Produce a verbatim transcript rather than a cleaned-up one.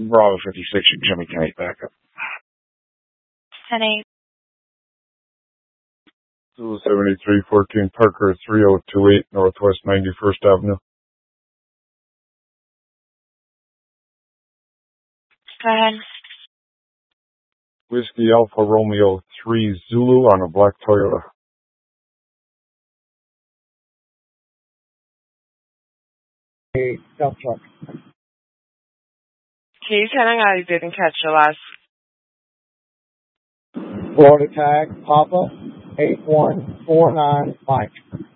Bravo fifty-six, Jimmy ten eight backup. ten eight. Zulu seventy-three fourteen Parker three oh two eight Northwest ninety-first Avenue. Go ahead. Whiskey Alpha Romeo three Zulu on a black Toyota. Hey, dump truck. Can you tell me I didn't catch the last? Florida tag, Papa, eight one four nine Mike.